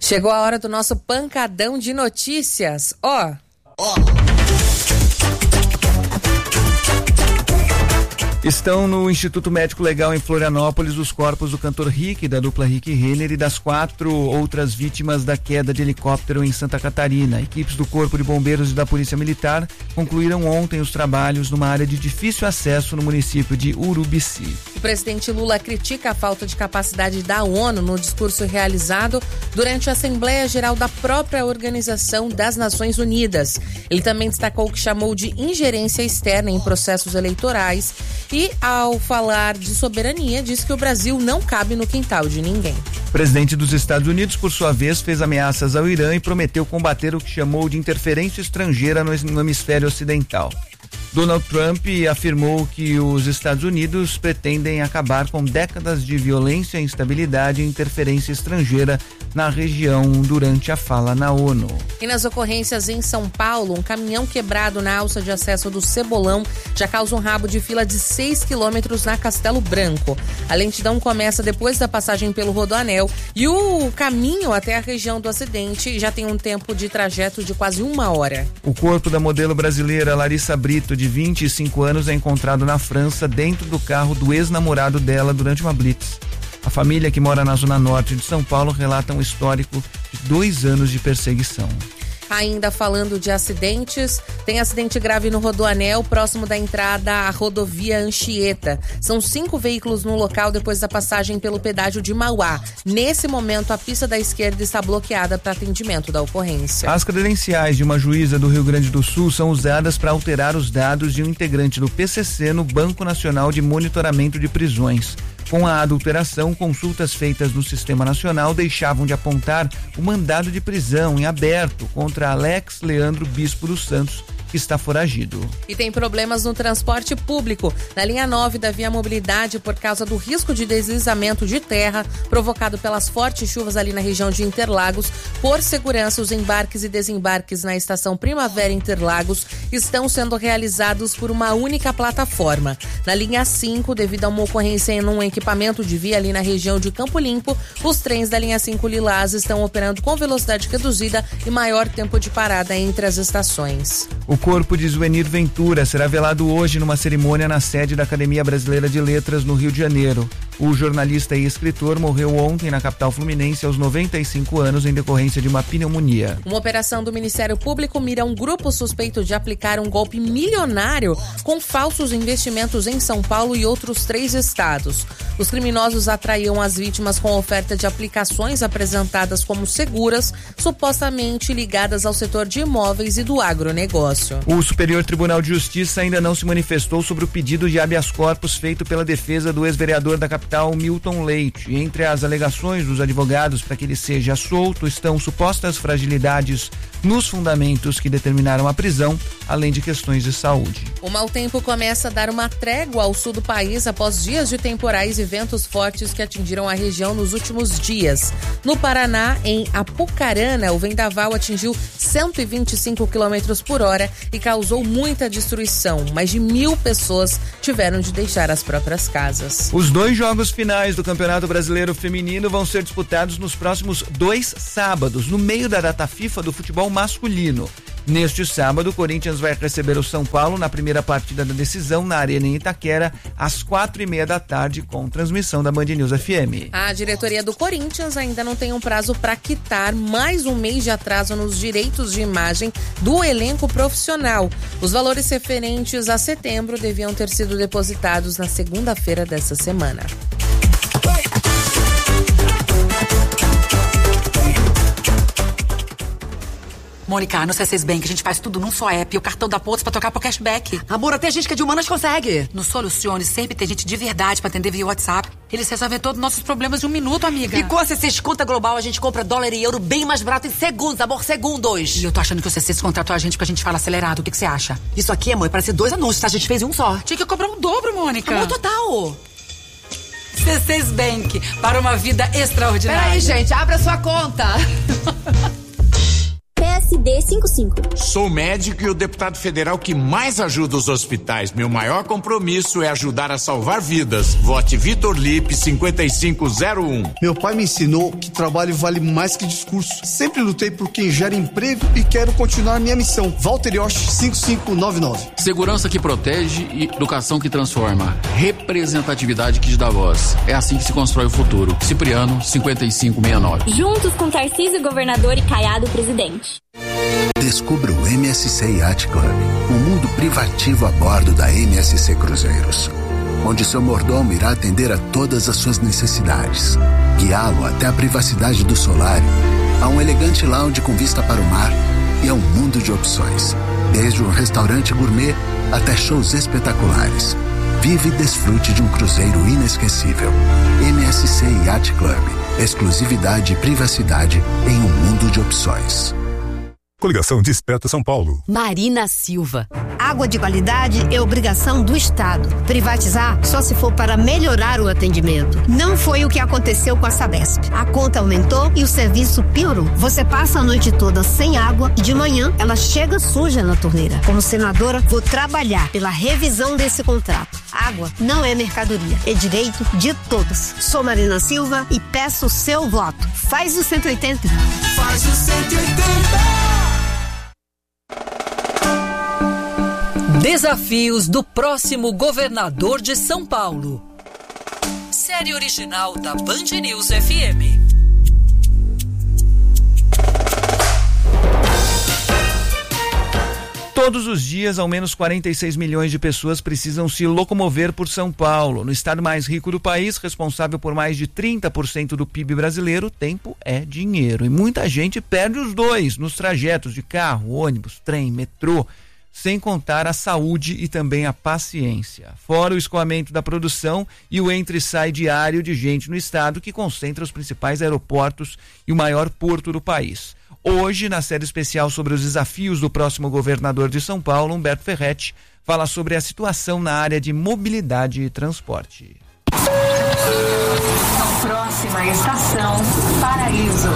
Chegou a hora do nosso pancadão de notícias. Estão no Instituto Médico Legal em Florianópolis os corpos do cantor Rick, da dupla Rick Renner, e das 4 outras vítimas da queda de helicóptero em Santa Catarina. Equipes do Corpo de Bombeiros e da Polícia Militar concluíram ontem os trabalhos numa área de difícil acesso no município de Urubici. O presidente Lula critica a falta de capacidade da ONU no discurso realizado durante a Assembleia Geral da própria Organização das Nações Unidas. Ele também destacou o que chamou de ingerência externa em processos eleitorais e, ao falar de soberania, disse que o Brasil não cabe no quintal de ninguém. O presidente dos Estados Unidos, por sua vez, fez ameaças ao Irã e prometeu combater o que chamou de interferência estrangeira no hemisfério ocidental. Donald Trump afirmou que os Estados Unidos pretendem acabar com décadas de violência, instabilidade e interferência estrangeira na região durante a fala na ONU. E nas ocorrências em São Paulo, um caminhão quebrado na alça de acesso do Cebolão já causa um rabo de fila de 6 quilômetros na Castelo Branco. A lentidão começa depois da passagem pelo Rodoanel e o caminho até a região do acidente já tem um tempo de trajeto de quase 1 hora. O corpo da modelo brasileira Larissa Brito, de 25 anos, é encontrado na França dentro do carro do ex-namorado dela durante uma blitz. A família, que mora na zona norte de São Paulo, relata um histórico de 2 anos de perseguição. Ainda falando de acidentes, tem acidente grave no Rodoanel, próximo da entrada à rodovia Anchieta. São 5 veículos no local depois da passagem pelo pedágio de Mauá. Nesse momento, a pista da esquerda está bloqueada para atendimento da ocorrência. As credenciais de uma juíza do Rio Grande do Sul são usadas para alterar os dados de um integrante do PCC no Banco Nacional de Monitoramento de Prisões. Com a adulteração, consultas feitas no Sistema Nacional deixavam de apontar o mandado de prisão em aberto contra Alex Leandro Bispo dos Santos, que está foragido. E tem problemas no transporte público. Na linha 9 da Via Mobilidade, por causa do risco de deslizamento de terra provocado pelas fortes chuvas ali na região de Interlagos. Por segurança, os embarques e desembarques na estação Primavera Interlagos estão sendo realizados por uma única plataforma. Na linha 5, devido a uma ocorrência em um equipamento de via ali na região de Campo Limpo, os trens da linha 5 Lilás estão operando com velocidade reduzida e maior tempo de parada entre as estações. O corpo de Zuenir Ventura será velado hoje numa cerimônia na sede da Academia Brasileira de Letras, no Rio de Janeiro. O jornalista e escritor morreu ontem na capital fluminense aos 95 anos em decorrência de uma pneumonia. Uma operação do Ministério Público mira um grupo suspeito de aplicar um golpe milionário com falsos investimentos em São Paulo e outros 3 estados. Os criminosos atraíam as vítimas com oferta de aplicações apresentadas como seguras, supostamente ligadas ao setor de imóveis e do agronegócio. O Superior Tribunal de Justiça ainda não se manifestou sobre o pedido de habeas corpus feito pela defesa do ex-vereador da capital, Milton Leite. Entre as alegações dos advogados para que ele seja solto estão supostas fragilidades nos fundamentos que determinaram a prisão, além de questões de saúde. O mau tempo começa a dar uma trégua ao sul do país após dias de temporais e ventos fortes que atingiram a região nos últimos dias. No Paraná, em Apucarana, o vendaval atingiu 125 km por hora e causou muita destruição. Mais de 1.000 pessoas tiveram de deixar as próprias casas. Os 2 jogos finais do Campeonato Brasileiro Feminino vão ser disputados nos próximos 2 sábados, no meio da data FIFA do futebol masculino. Neste sábado, o Corinthians vai receber o São Paulo na primeira partida da decisão na Arena em Itaquera, às 4:30 da tarde, com transmissão da Band News FM. A diretoria do Corinthians ainda não tem um prazo para quitar mais um mês de atraso nos direitos de imagem do elenco profissional. Os valores referentes a setembro deviam ter sido depositados na segunda-feira dessa semana. Mônica, no C6 Bank a gente faz tudo num só app. O cartão da Pontos pra trocar pro cashback. Amor, até gente que é de humanas consegue. No Solucione sempre tem gente de verdade pra atender via WhatsApp. Eles resolvem todos os nossos problemas em 1 minuto, amiga. E com a C6 Conta Global a gente compra dólar e euro bem mais barato em segundos, amor, segundos. E eu tô achando que o C6 contratou a gente porque a gente fala acelerado. O que você acha? Isso aqui, amor, parece 2 anúncios, tá? A gente fez um só. Tinha que cobrar o dobro, Mônica. Amor, total. C6 Bank, para uma vida extraordinária. Peraí, gente, abra sua conta. PSD D55. Sou médico e o deputado federal que mais ajuda os hospitais. Meu maior compromisso é ajudar a salvar vidas. Vote Vitor Lipe 5501. Meu pai me ensinou que trabalho vale mais que discurso. Sempre lutei por quem gera emprego e quero continuar minha missão. Walter Yosh 5599. Segurança que protege e educação que transforma. Representatividade que te dá voz. É assim que se constrói o futuro. Cipriano 5569. Juntos com Tarcísio governador e Caiado presidente. Descubra o MSC Yacht Club, um mundo privativo a bordo da MSC Cruzeiros, onde seu mordomo irá atender a todas as suas necessidades, guiá-lo até a privacidade do solário, a um elegante lounge com vista para o mar e a um mundo de opções, desde um restaurante gourmet até shows espetaculares. Vive e desfrute de um cruzeiro inesquecível. MSC Yacht Club, exclusividade e privacidade em um mundo de opções. Coligação Desperta São Paulo. Marina Silva. Água de qualidade é obrigação do Estado. Privatizar só se for para melhorar o atendimento. Não foi o que aconteceu com a Sabesp. A conta aumentou e o serviço piorou. Você passa a noite toda sem água e de manhã ela chega suja na torneira. Como senadora, vou trabalhar pela revisão desse contrato. Água não é mercadoria, é direito de todos. Sou Marina Silva e peço o seu voto. Faz o 180. Faz o 180. Desafios do próximo governador de São Paulo. Série original da Band News FM. Todos os dias, ao menos 46 milhões de pessoas precisam se locomover por São Paulo. No estado mais rico do país, responsável por mais de 30% do PIB brasileiro, tempo é dinheiro. E muita gente perde os dois nos trajetos de carro, ônibus, trem, metrô, sem contar a saúde e também a paciência. Fora o escoamento da produção e o entra e sai diário de gente no estado, que concentra os principais aeroportos e o maior porto do país. Hoje, na série especial sobre os desafios do próximo governador de São Paulo, Humberto Ferretti fala sobre a situação na área de mobilidade e transporte. Próxima estação, Paraíso.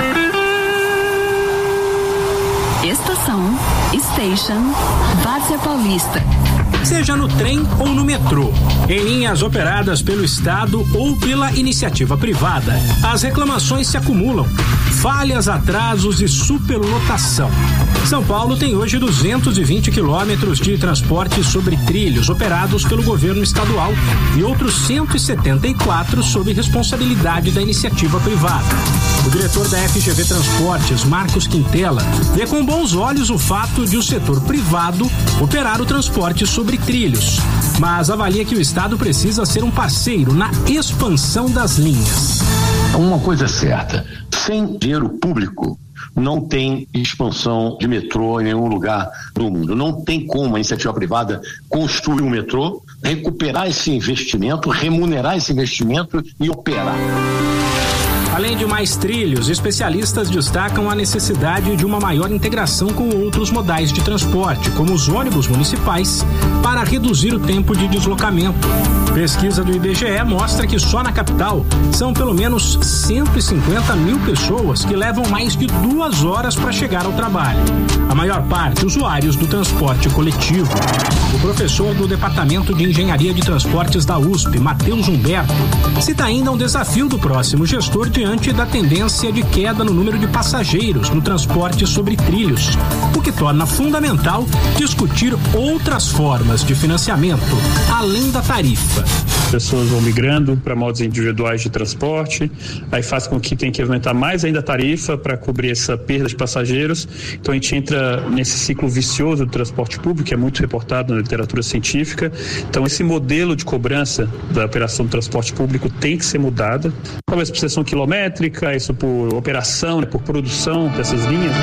Estação, Station, Várzea Paulista. Seja no trem ou no metrô, em linhas operadas pelo Estado ou pela iniciativa privada, as reclamações se acumulam. Falhas, atrasos e superlotação. São Paulo tem hoje 220 quilômetros de transporte sobre trilhos operados pelo governo estadual e outros 174 sob responsabilidade da iniciativa privada. O diretor da FGV Transportes, Marcos Quintela, vê com bons olhos o fato de o setor privado operar o transporte sobre trilhos, mas avalia que o Estado precisa ser um parceiro na expansão das linhas. Uma coisa é certa, sem dinheiro público não tem expansão de metrô em nenhum lugar do mundo. Não tem como a iniciativa privada construir um metrô, recuperar esse investimento, remunerar esse investimento e operar. Além de mais trilhos, especialistas destacam a necessidade de uma maior integração com outros modais de transporte, como os ônibus municipais, para reduzir o tempo de deslocamento. Pesquisa do IBGE mostra que só na capital são pelo menos 150 mil pessoas que levam mais de 2 horas para chegar ao trabalho. A maior parte, usuários do transporte coletivo. O professor do Departamento de Engenharia de Transportes da USP, Matheus Humberto, cita ainda um desafio do próximo gestor diante da tendência de queda no número de passageiros no transporte sobre trilhos, o que torna fundamental discutir outras formas de financiamento, além da tarifa. Pessoas vão migrando para modos individuais de transporte, aí faz com que tenha que aumentar mais ainda a tarifa para cobrir essa perda de passageiros. Então a gente entra nesse ciclo vicioso do transporte público, que é muito reportado na literatura científica. Então esse modelo de cobrança da operação do transporte público tem que ser mudado, talvez por seção quilométrica, isso por operação, por produção dessas linhas.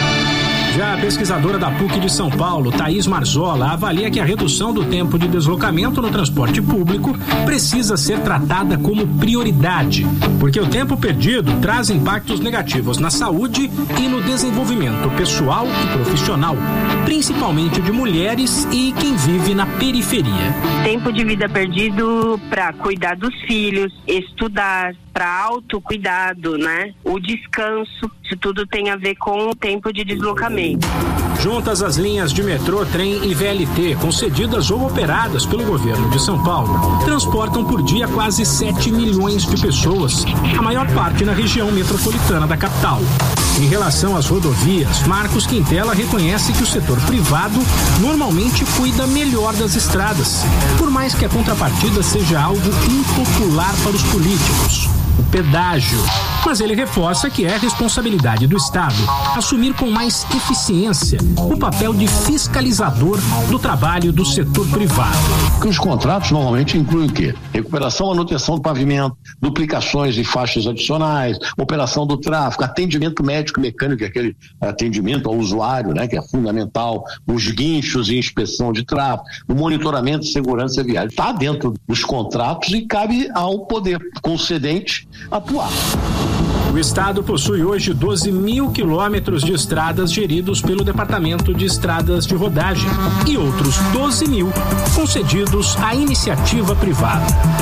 Já a pesquisadora da PUC de São Paulo, Thaís Marzola, avalia que a redução do tempo de deslocamento no transporte público precisa ser tratada como prioridade, porque o tempo perdido traz impactos negativos na saúde e no desenvolvimento pessoal e profissional, principalmente de mulheres e quem vive na periferia. Tempo de vida perdido para cuidar dos filhos, estudar, para autocuidado, né? O descanso, isso tudo tem a ver com o tempo de deslocamento. Juntas as linhas de metrô, trem e VLT, concedidas ou operadas pelo governo de São Paulo, transportam por dia quase 7 milhões de pessoas, a maior parte na região metropolitana da capital. Em relação às rodovias, Marcos Quintela reconhece que o setor privado normalmente cuida melhor das estradas, por mais que a contrapartida seja algo impopular para os políticos, o pedágio. Mas ele reforça que é responsabilidade do Estado assumir com mais eficiência o papel de fiscalizador do trabalho do setor privado. Que os contratos normalmente incluem o quê? Recuperação, manutenção do pavimento, duplicações de faixas adicionais, operação do tráfego, atendimento médico mecânico, que é aquele atendimento ao usuário, né, que é fundamental, os guinchos e inspeção de tráfego, o monitoramento de segurança viária. Está dentro dos contratos e cabe ao poder concedente atuar. O Estado possui hoje 12 mil quilômetros de estradas geridos pelo Departamento de Estradas de Rodagem e outros 12 mil concedidos à iniciativa privada.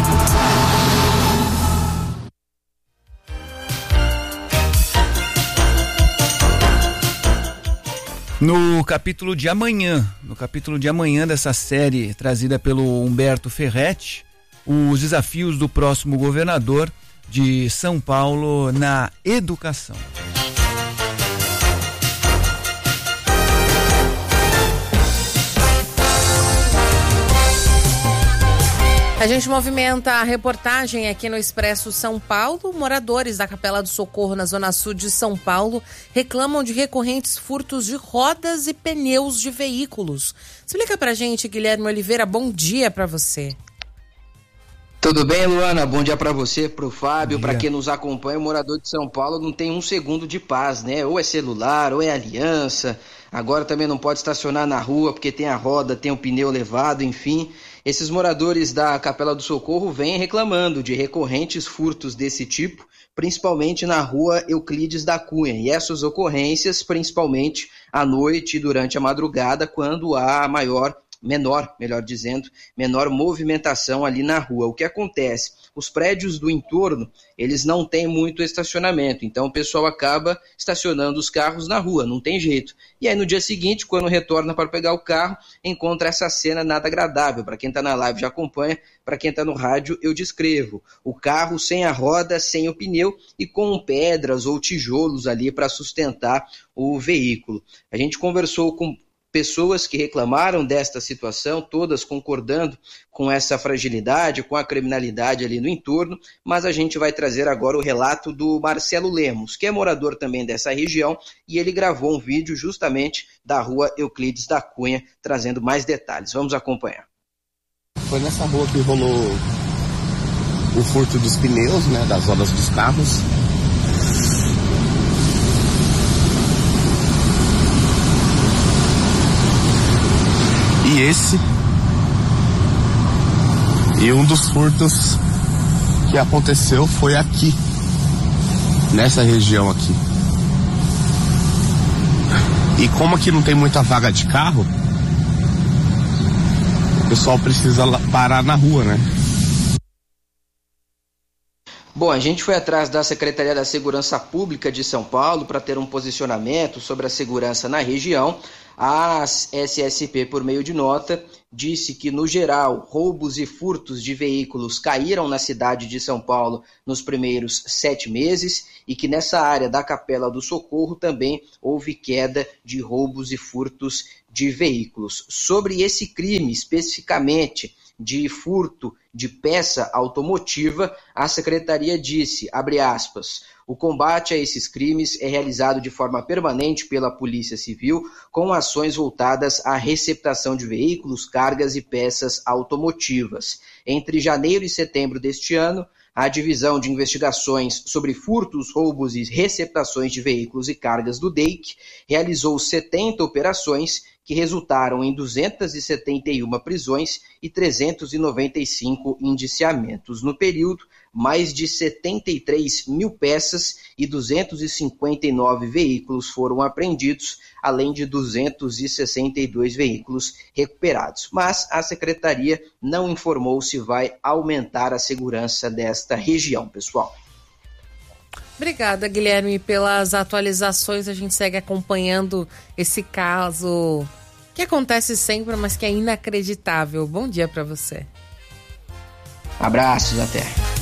No capítulo de amanhã dessa série trazida pelo Humberto Ferretti, os desafios do próximo governador de São Paulo na educação. A gente movimenta a reportagem aqui no Expresso São Paulo. Moradores da Capela do Socorro, na Zona Sul de São Paulo, reclamam de recorrentes furtos de rodas e pneus de veículos. Explica pra gente, Guilherme Oliveira, bom dia pra você. Tudo bem, Luana? Bom dia para você, pro Fábio, para quem nos acompanha. O morador de São Paulo não tem um segundo de paz, né? Ou é celular, ou é aliança. Agora também não pode estacionar na rua porque tem a roda, tem o pneu levado, enfim. Esses moradores da Capela do Socorro vêm reclamando de recorrentes furtos desse tipo, principalmente na rua Euclides da Cunha. E essas ocorrências, principalmente à noite e durante a madrugada, quando há menor movimentação ali na rua. O que acontece? Os prédios do entorno, eles não têm muito estacionamento, então o pessoal acaba estacionando os carros na rua, não tem jeito. E aí no dia seguinte, quando retorna para pegar o carro, encontra essa cena nada agradável. Para quem está na live já acompanha, para quem está no rádio eu descrevo. O carro sem a roda, sem o pneu e com pedras ou tijolos ali para sustentar o veículo. A gente conversou com pessoas que reclamaram desta situação, todas concordando com essa fragilidade, com a criminalidade ali no entorno, mas a gente vai trazer agora o relato do Marcelo Lemos, que é morador também dessa região, e ele gravou um vídeo justamente da rua Euclides da Cunha, trazendo mais detalhes. Vamos acompanhar. Foi nessa rua que rolou o furto dos pneus, né, das rodas dos carros. E um dos furtos que aconteceu foi aqui, nessa região aqui. E como aqui não tem muita vaga de carro, o pessoal precisa parar na rua, né? Bom, a gente foi atrás da Secretaria da Segurança Pública de São Paulo para ter um posicionamento sobre a segurança na região. A SSP, por meio de nota, disse que, no geral, roubos e furtos de veículos caíram na cidade de São Paulo nos primeiros 7 meses e que nessa área da Capela do Socorro também houve queda de roubos e furtos de veículos. Sobre esse crime, especificamente de furto de peça automotiva, a Secretaria disse, abre aspas, o combate a esses crimes é realizado de forma permanente pela Polícia Civil, com ações voltadas à receptação de veículos, cargas e peças automotivas. Entre janeiro e setembro deste ano, a Divisão de Investigações sobre Furtos, Roubos e Receptações de Veículos e Cargas do DEIC realizou 70 operações que resultaram em 271 prisões e 395 indiciamentos. No período, mais de 73 mil peças e 259 veículos foram apreendidos, além de 262 veículos recuperados. Mas a Secretaria não informou se vai aumentar a segurança desta região, pessoal. Obrigada, Guilherme, pelas atualizações. A gente segue acompanhando esse caso que acontece sempre, mas que é inacreditável. Bom dia para você. Abraços, até.